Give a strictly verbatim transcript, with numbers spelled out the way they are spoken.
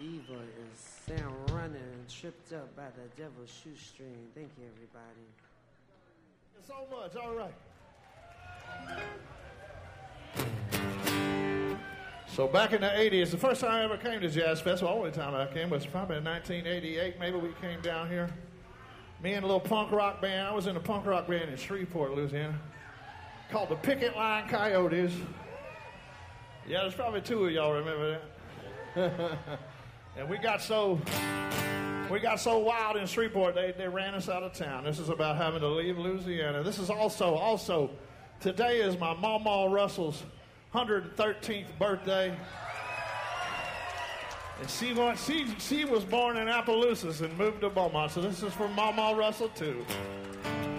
evil is sound running, tripped up by the devil's shoestring. Thank you, everybody. Thank you so much. All right. So back in the eighties, the first time I ever came to Jazz Festival, the only time I came was probably in nineteen eighty-eight. Maybe we came down here. Me and a little punk rock band. I was in a punk rock band in Shreveport, Louisiana, called the Picket Line Coyotes. Yeah, there's probably two of y'all remember that. And we got so we got so wild in Shreveport, they, they ran us out of town. This is about having to leave Louisiana. This is also, also, today is my Mama Russell's one hundred thirteenth birthday. And she, she, she was born in Appaloosa and moved to Beaumont, so this is for Mama Russell, too.